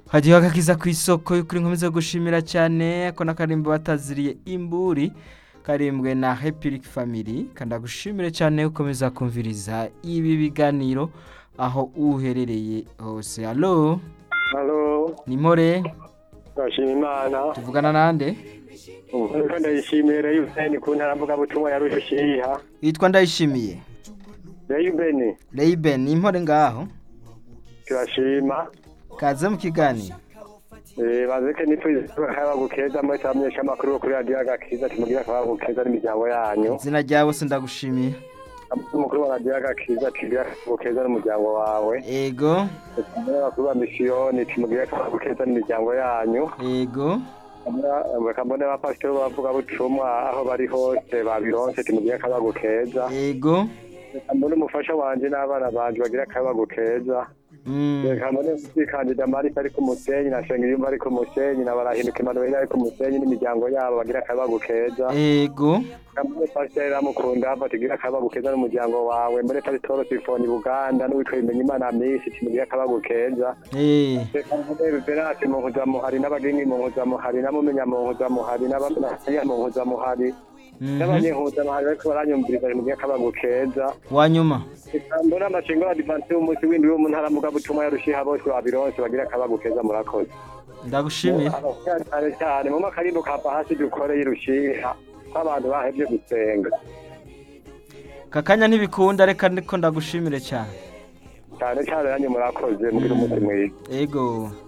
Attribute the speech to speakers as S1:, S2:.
S1: Hagiye agakiza ku isoko y'ukuri nkomeza gushimira cyane ko nakarimbo bataziriye imburi karimbwe na Happy Family kanda gushimire cyane ukomeza kumviriza ibi biganiro aho uherereye hose. Allo Nimore
S2: Bashima Imana
S1: tuvugana nande
S2: ubu ndayishimira Yubeni ku ntarambuga butumwa yarushiha
S1: yitwa Ndayishimiye
S2: Yubeni
S1: Impore ngaho
S2: turashima
S1: kaze mu kiganiro
S2: bazeke nipfuza gukeza muri samyesha makuru kuri radio agakiza tumugira kwa gukeza n'imiryango yanyu
S1: izina ryawe sindagushimiye
S2: umukuru wa radio agakiza tugira gukeza n'umuryango wawe
S1: ego
S2: bakuru ba misiyoni tumugira kwa gukeza n'imiryango yanyu
S1: ego
S2: bakambone ba pastor bavuga butumwa aho bari hose babironse tumugira kwa gukeza
S1: ego
S2: ambone umufasha wanje n'abana banje bagira kwa gukeza kamone kandida mari ari ku musenyi na shengiri yumva ari ku musenyi na barahinduka Emmanuel ari ku musenyi n'imiryango yabo bagira akabago keza
S1: ego
S2: kamone pastor amukunda batigira akabago keza n'umuryango wawe mbere pastor Sifoni Buganda n'uwitwa Imenyimana Misi timugira akabago keza kamone Berati mu nkuzamo hari n'abagenyi mu nkuzamo hari n'amumenya mu nkuzamo hari n'abamenya mu nkuzamo hari n'abanyehuza bariko baranyumviriza mu gihe akabago keza
S1: wanyuma
S2: mbona amashinga advance umunsi w'indwi wo mu ntara muga butumwa yarushiha bose babironse bagira akabago keza murakoze
S1: ndagushimiye
S2: cyane mu makarindo kapa hasi dukore y'irushiha abantu bahevye gusenga
S1: kakanya ntibikunda reka ndiko ndagushimire cyane
S2: cyane cyane nanyu murakoze mugira umunsi mwiza
S1: ego